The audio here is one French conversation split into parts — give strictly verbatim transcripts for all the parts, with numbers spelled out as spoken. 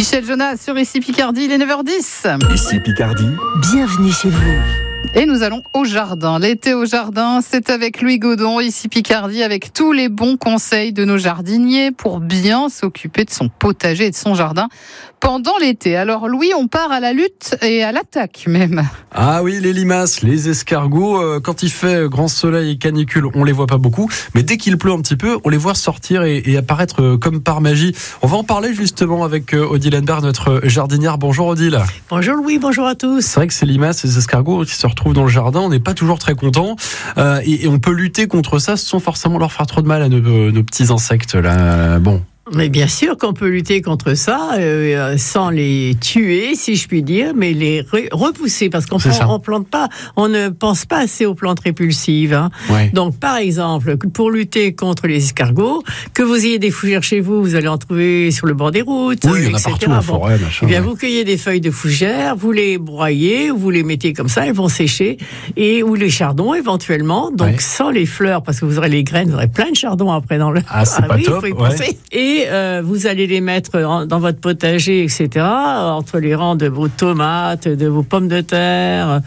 Michel Jonas sur Ici Picardie, il est neuf heures dix. Ici Picardie, bienvenue chez vous. Et nous allons au jardin. L'été au jardin, c'est avec Louis Godon, Ici Picardie, avec tous les bons conseils de nos jardiniers pour bien s'occuper de son potager et de son jardin pendant l'été. Alors Louis, on part à la lutte et à l'attaque même. Ah oui, les limaces, les escargots, euh, quand il fait grand soleil et canicule, on les voit pas beaucoup, mais dès qu'il pleut un petit peu, on les voit sortir et, et apparaître euh, comme par magie. On va en parler justement avec euh, Odile Henbert, notre jardinière. Bonjour Odile. Bonjour Louis, bonjour à tous. C'est vrai que ces limaces, ces escargots qui se retrouvent dans le jardin, on n'est pas toujours très content euh, et, et on peut lutter contre ça sans forcément leur faire trop de mal à nos, nos petits insectes là. Bon. Mais bien sûr qu'on peut lutter contre ça euh, sans les tuer, si je puis dire, mais les re- repousser, parce qu'on ne plante pas, on ne pense pas assez aux plantes répulsives. Hein. Ouais. Donc, par exemple, pour lutter contre les escargots, que vous ayez des fougères chez vous, vous allez en trouver sur le bord des routes. Oui, il y en a partout en forêt, machin. Eh bien, ouais. vous cueillez des feuilles de fougères, vous les broyez, vous les mettez comme ça, elles vont sécher, et ou les chardons éventuellement. Donc, ouais. sans les fleurs, parce que vous aurez les graines, vous aurez plein de chardons après dans le. Ah, c'est ah, pas oui, top. Faut y ouais. penser. Et Euh, vous allez les mettre en, dans votre potager, et cetera, entre les rangs de vos tomates, de vos pommes de terre.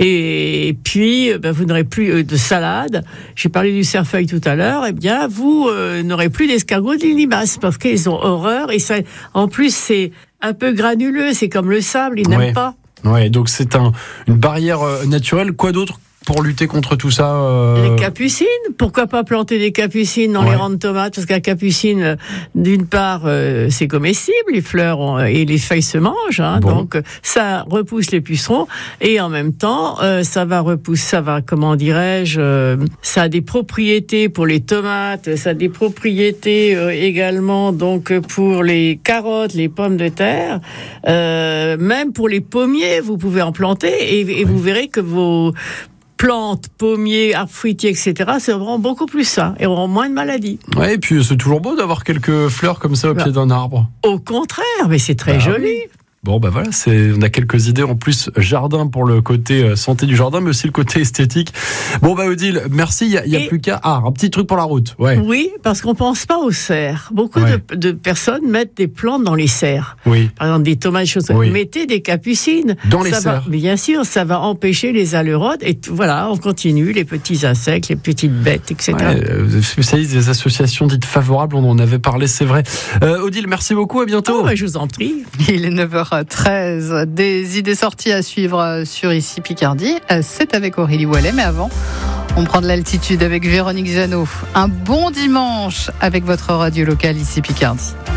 Et, et puis, ben, vous n'aurez plus de salade. J'ai parlé du cerfeuil tout à l'heure. Eh bien, vous euh, n'aurez plus d'escargots de limaces parce qu'ils ont horreur. Et ça, en plus, c'est un peu granuleux. C'est comme le sable. Ils ouais. n'aiment pas. Ouais, donc c'est un, une barrière naturelle. Quoi d'autre pour lutter contre tout ça euh... Les capucines. Pourquoi pas planter des capucines dans ouais. les rangs de tomates? Parce que la capucine, d'une part, euh, c'est comestible, les fleurs ont, et les feuilles se mangent, hein, bon. donc ça repousse les pucerons. Et en même temps, euh, ça va repousser, ça va, comment dirais-je, euh, ça a des propriétés pour les tomates, ça a des propriétés euh, également donc pour les carottes, les pommes de terre, euh, même pour les pommiers, vous pouvez en planter et, et ouais. vous verrez que vos plantes, pommiers, arbres fruitiers, et cetera, c'est vraiment beaucoup plus sain et auront moins de maladies. Ouais, et puis c'est toujours beau d'avoir quelques fleurs comme ça au bah, pied d'un arbre. Au contraire, mais c'est très bah, joli. Oui. Bon, ben bah voilà, c'est, on a quelques idées en plus jardin pour le côté euh, santé du jardin, mais aussi le côté esthétique. Bon, bah Odile, merci. Il y a, y a plus qu'à. Ah, un petit truc pour la route. Ouais. Oui, parce qu'on pense pas aux serres. Beaucoup ouais. de, de personnes mettent des plantes dans les serres. Oui. Par exemple, des tomates, choses. Oui. Mettez des capucines. Dans les ça serres. Va, bien sûr, ça va empêcher les alérodes. Et tout, voilà, on continue, les petits insectes, les petites bêtes, et cetera. Ouais, euh, spécialistes des associations dites favorables, on en avait parlé, c'est vrai. Euh, Odile, merci beaucoup, à bientôt. Oh, bah, je vous en prie. Il est neuf heures treize. Des idées sorties à suivre sur Ici Picardie. C'est avec Aurélie Wallet, mais avant, on prend de l'altitude avec Véronique Jeannot. Un bon dimanche avec votre radio locale Ici Picardie.